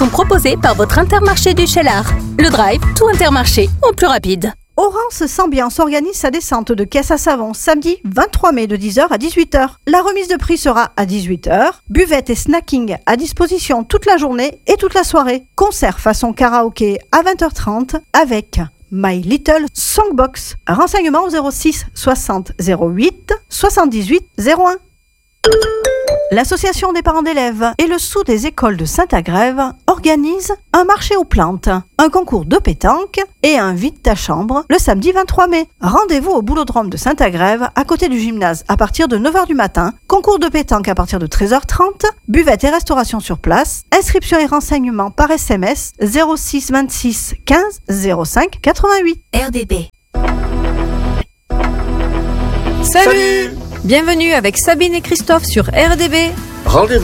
sont proposés par votre Intermarché du Cheylard. Le Drive, tout Intermarché, en plus rapide. Orange Sambiance organise sa descente de caisse à savon samedi 23 mai de 10h à 18h. La remise de prix sera à 18h. Buvette et snacking à disposition toute la journée et toute la soirée. Concert façon karaoké à 20h30 avec My Little Songbox. Renseignements au 06 60 08 78 01. L'association des parents d'élèves et le sous des écoles de Saint-Agrève organisent un marché aux plantes, un concours de pétanque et un vide ta chambre le samedi 23 mai. Rendez-vous au boulodrome de Saint-Agrève à côté du gymnase à partir de 9h du matin, concours de pétanque à partir de 13h30, buvette et restauration sur place, inscription et renseignements par SMS 06 26 15 05 88. RDB. Salut! Bienvenue avec Sabine et Christophe sur RDB. Rendez-vous